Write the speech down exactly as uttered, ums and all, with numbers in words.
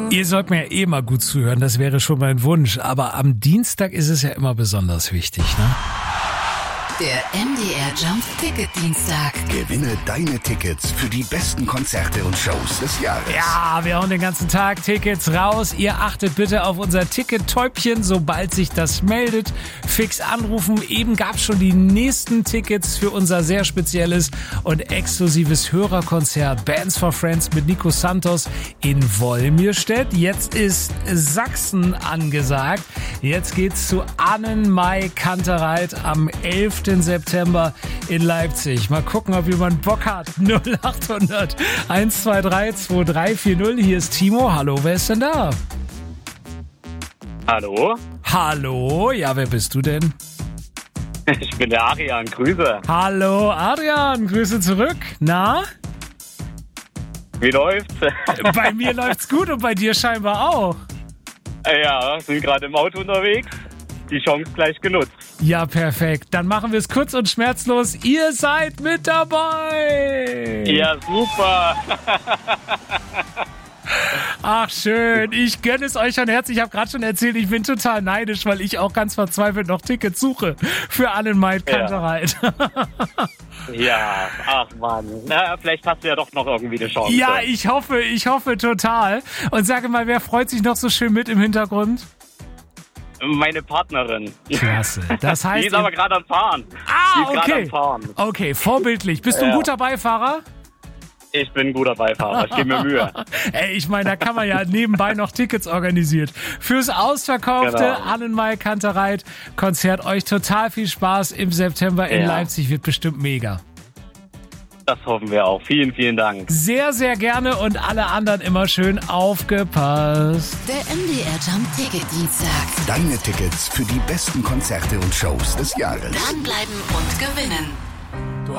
Ihr sollt mir ja eh mal gut zuhören, das wäre schon mein Wunsch. Aber am Dienstag ist es ja immer besonders wichtig, ne? Der M D R Jump Ticket Dienstag. Gewinne deine Tickets für die besten Konzerte und Shows des Jahres. Ja, wir hauen den ganzen Tag Tickets raus. Ihr achtet bitte auf unser Ticket-Täubchen, sobald sich das meldet. Fix anrufen. Eben gab's schon die nächsten Tickets für unser sehr spezielles und exklusives Hörerkonzert Bands for Friends mit Nico Santos in Wolmirstedt. Jetzt ist Sachsen angesagt. Jetzt geht's zu Annenmai Kantereit am elften September in Leipzig. Mal gucken, ob jemand Bock hat. null achthundert eins zwei drei zwei drei vier null. Hier ist Timo. Hallo, wer ist denn da? Hallo? Hallo? Ja, wer bist du denn? Ich bin der Adrian. Grüße. Hallo, Adrian. Grüße zurück. Na? Wie läuft's? Bei mir läuft's gut und bei dir scheinbar auch. Ja, sind gerade im Auto unterwegs. Die Chance gleich genutzt. Ja, perfekt. Dann machen wir es kurz und schmerzlos. Ihr seid mit dabei. Ja, super. Ach, schön. Ich gönne es euch von Herzen. Ich habe gerade schon erzählt, ich bin total neidisch, weil ich auch ganz verzweifelt noch Tickets suche für Annenmai Kantereit. Ja. ja, ach Mann. Na, vielleicht hast du ja doch noch irgendwie eine Chance. Ja, ich hoffe, ich hoffe total. Und sage mal, wer freut sich noch so schön mit im Hintergrund? Meine Partnerin. Klasse. Das heißt, die ist aber gerade am Fahren. Ah, die ist okay. am Fahren. Okay, vorbildlich. Bist du ein Ja. guter Beifahrer? Ich bin ein guter Beifahrer. Ich gebe mir Mühe. Ey, ich meine, da kann man ja nebenbei noch Tickets organisiert. Fürs ausverkaufte Genau. Annenmai Kantereit Konzert. Euch total viel Spaß im September in Ja. Leipzig. Wird bestimmt mega. Das hoffen wir auch. Vielen, vielen Dank. Sehr, sehr gerne und alle anderen immer schön aufgepasst. Der M D R Jump Ticket Dienstag. Deine Tickets für die besten Konzerte und Shows des Jahres. Dranbleiben und gewinnen.